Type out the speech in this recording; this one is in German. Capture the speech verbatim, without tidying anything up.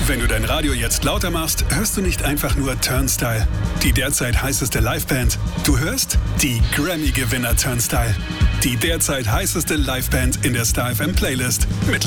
Wenn du dein Radio jetzt lauter machst, hörst du nicht einfach nur Turnstile, die derzeit heißeste Liveband. Du hörst die Grammy-Gewinner Turnstile, die derzeit heißeste Liveband in der Star F M Playlist. Mit